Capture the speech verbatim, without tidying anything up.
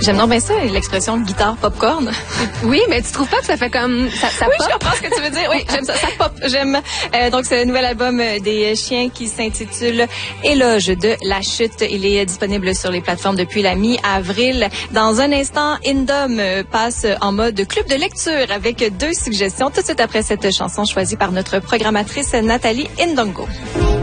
J'aime donc bien ça, l'expression guitare popcorn. Oui, mais tu trouves pas que ça fait comme ça, ça Oui, pop? je comprends ce que tu veux dire. Oui, j'aime ça, ça pop. J'aime. Euh, donc, ce nouvel album des Chiens qui s'intitule Éloge de la chute. Il est disponible sur les plateformes depuis la mi-avril. Dans un instant, Indom passe en mode club de lecture avec deux suggestions tout de suite après cette chanson choisie par notre programmatrice Nathalie Indongo.